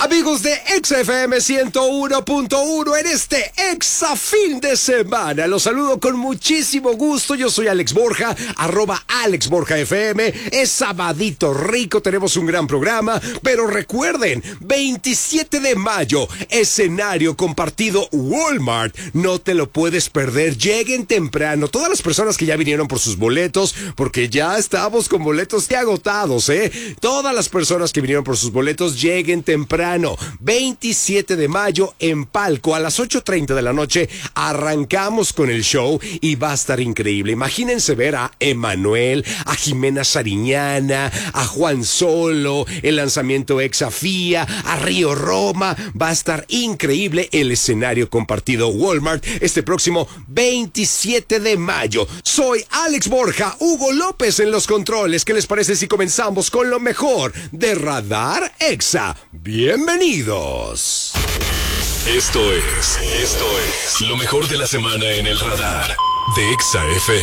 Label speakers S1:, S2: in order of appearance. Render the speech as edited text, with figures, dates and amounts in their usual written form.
S1: Amigos de Exa FM 101.1 en este Exa fin de semana. Los saludo con muchísimo gusto. Yo soy Alex Borja, @AlexBorjaFM. Es sabadito rico, tenemos un gran programa. Pero recuerden, 27 de mayo, escenario compartido Walmart. No te lo puedes perder. Lleguen temprano. Todas las personas que ya vinieron por sus boletos, porque ya estamos con boletos ya agotados, Todas las personas que vinieron por sus boletos, lleguen temprano. 27 de mayo en Palco a las 8:30 de la noche. Arrancamos con el show y va a estar increíble. Imagínense ver a Emanuel, a Jimena Sariñana, a Juan Solo, el lanzamiento Exafía, a Río Roma. Va a estar increíble el escenario compartido Walmart este próximo 27 de mayo. Soy Alex Borja, Hugo López en los controles. ¿Qué les parece si comenzamos con lo mejor de Radar Exa? Bienvenidos.
S2: Esto es lo mejor de la semana en el radar de Exa FM.